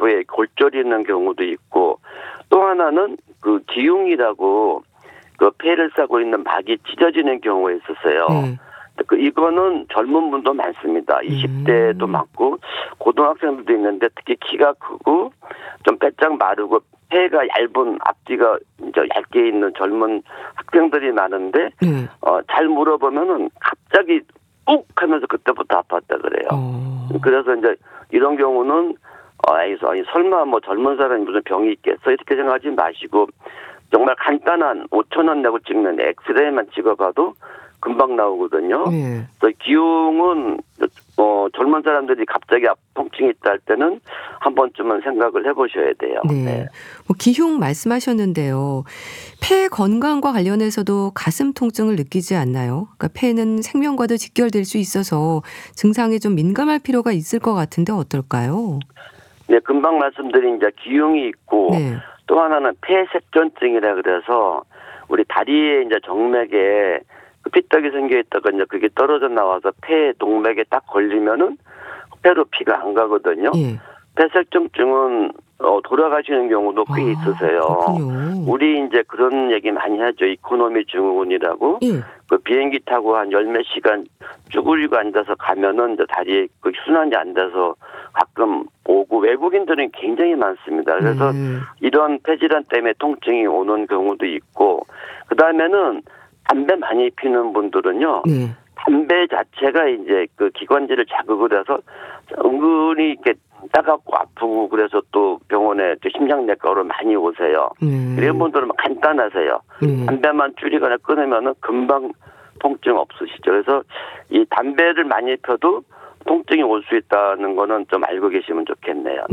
복부에 골절이 있는 경우도 있고 또 하나는 그 기흉이라고 그 폐를 싸고 있는 막이 찢어지는 경우가 있었어요. 이거는 젊은 분도 많습니다. 20대도 많고 고등학생들도 있는데 특히 키가 크고 좀 빼짝 마르고 폐가 얇은 앞뒤가 이제 얇게 있는 젊은 학생들이 많은데 잘 물어보면은 갑자기 욱 하면서 그때부터 아팠다 그래요. 그래서 이제 이런 경우는 아니 설마 뭐 젊은 사람이 무슨 병이 있겠어 이렇게 생각하지 마시고 정말 간단한 5,000원 내고 찍는 엑스레이만 찍어봐도 금방 나오거든요. 그래서 기흉은 젊은 사람들이 갑자기 통증이 있다 할 때는 한 번쯤은 생각을 해보셔야 돼요. 네. 뭐 기흉 말씀하셨는데요. 폐 건강과 관련해서도 가슴 통증을 느끼지 않나요? 그러니까 폐는 생명과도 직결될 수 있어서 증상에 좀 민감할 필요가 있을 것 같은데 어떨까요? 네, 금방 말씀드린 이제 기흉이 있고 또 하나는 폐색전증이라 그래서 우리 다리에 이제 정맥에 삐딱이 생겨 있다가 이제 그게 떨어져 나와서 폐 동맥에 딱 걸리면은 폐로 피가 안 가거든요. 폐색전증은 돌아가시는 경우도 꽤 있으세요. 그렇군요. 우리 이제 그런 얘기 많이 하죠. 이코노미 증후군이라고. 그 비행기 타고 한 열 몇 시간 쭈그리고 앉아서 가면은 이제 다리에 그 순환이 안 돼서 가끔 오고 외국인들은 굉장히 많습니다. 그래서 이런 폐질환 때문에 통증이 오는 경우도 있고 그 다음에는 담배 많이 피는 분들은요. 담배 자체가 이제 그 기관지를 자극을 해서 은근히 이렇게 따갑고 아프고 그래서 또 병원에 또 심장내과로 많이 오세요. 이런 분들은 간단하세요. 담배만 줄이거나 끊으면은 금방 통증 없으시죠. 그래서 이 담배를 많이 펴도 통증이 올 수 있다는 거는 좀 알고 계시면 좋겠네요.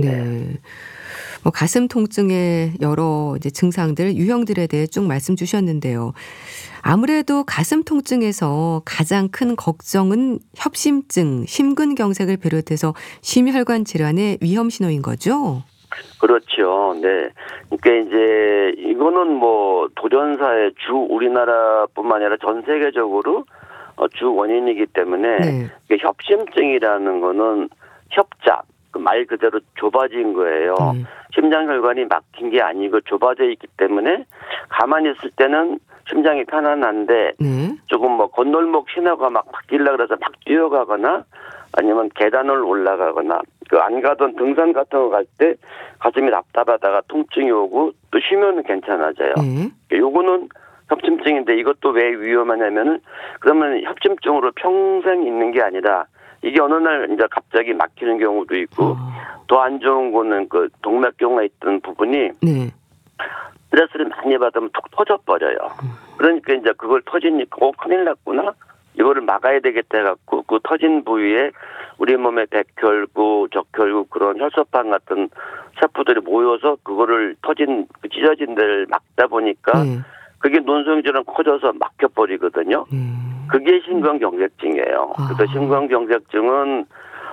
뭐 가슴 통증의 여러 이제 증상들, 유형들에 대해 쭉 말씀 주셨는데요. 아무래도 가슴 통증에서 가장 큰 걱정은 협심증, 심근경색을 비롯해서 심혈관 질환의 위험 신호인 거죠? 그렇죠. 네. 그러니까 이제 이거는 뭐 돌연사의 우리나라뿐만 아니라 전 세계적으로 주 원인이기 때문에 협심증이라는 거는 협잡, 그 말 그대로 좁아진 거예요. 심장혈관이 막힌 게 아니고 좁아져 있기 때문에 가만히 있을 때는 심장이 편안한데 조금 뭐 건널목 신호가 막 바뀌려고 그래서 막 뛰어가거나 아니면 계단을 올라가거나 그 안 가던 등산 같은 거 갈 때 가슴이 답답하다가 통증이 오고 또 쉬면은 괜찮아져요. 요거는 협심증인데 이것도 왜 위험하냐면은 그러면 협심증으로 평생 있는 게 아니라 이게 어느 날 이제 갑자기 막히는 경우도 있고 더 안 좋은 거는 그 동맥경화에 있던 부분이 스트레스를 많이 받으면 툭 터져버려요. 그러니까 이제 그걸 터지니까 큰일 났구나. 이거를 막아야 되겠다 해갖고 그 터진 부위에 우리 몸의 백혈구, 적혈구 그런 혈소판 같은 세포들이 모여서 그거를 찢어진 데를 막다 보니까 그게 논성질은 커져서 막혀버리거든요. 그게 심근경색증이에요. 그래서 심근경색증은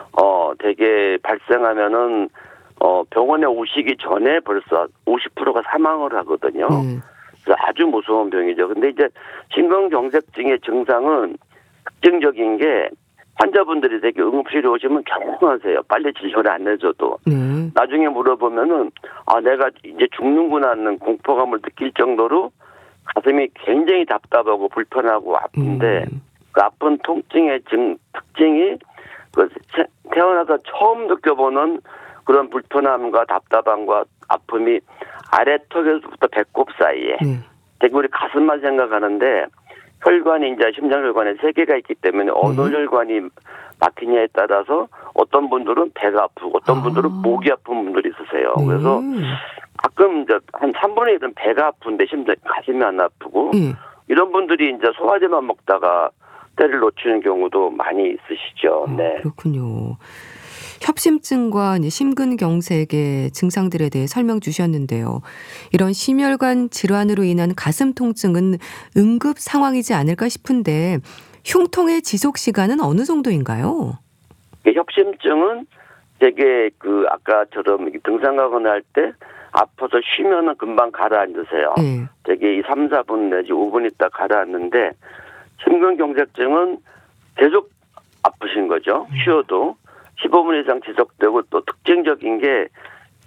되게 발생하면은 병원에 오시기 전에 벌써 50%가 사망을 하거든요. 그래서 아주 무서운 병이죠. 근데 이제 심근경색증의 증상은 특징적인 게 환자분들이 되게 응급실에 오시면 경공하세요. 빨리 진료를 안 해줘도. 나중에 물어보면은 내가 이제 죽는구나 하는 공포감을 느낄 정도로 가슴이 굉장히 답답하고 불편하고 아픈데 그 아픈 통증의 특징이 그 태어나서 처음 느껴보는 그런 불편함과 답답함과 아픔이 아래턱에서부터 배꼽 사이에 되게 우리 가슴만 생각하는데 혈관이 이제 심장혈관에 3개가 있기 때문에 어느 혈관이 막히냐에 따라서 어떤 분들은 배가 아프고 어떤 분들은 목이 아픈 분들이 있으세요. 그래서 가끔 이제 한 3분의 1은 배가 아픈데 가슴이 안 아프고 이런 분들이 이제 소화제만 먹다가 때를 놓치는 경우도 많이 있으시죠. 그렇군요. 협심증과 심근경색의 증상들에 대해 설명 주셨는데요. 이런 심혈관 질환으로 인한 가슴 통증은 응급 상황이지 않을까 싶은데 흉통의 지속 시간은 어느 정도인가요? 협심증은 되게 그 아까처럼 등산 가거나 할 때 아파서 쉬면은 금방 가라앉으세요. 되게 3, 4분 내지 5분 있다 가라앉는데 심근경색증은 계속 아프신 거죠. 쉬어도 15분 이상 지속되고 또 특징적인 게